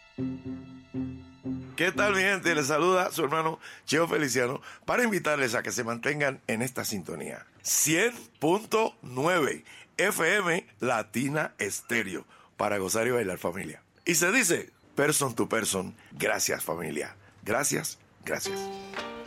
¿Qué tal, mi gente? Les saluda su hermano Cheo Feliciano para invitarles a que se mantengan en esta sintonía. 100.9 FM Latina Estéreo para gozar y bailar, familia. Y se dice, person to person, gracias, familia. Gracias, gracias.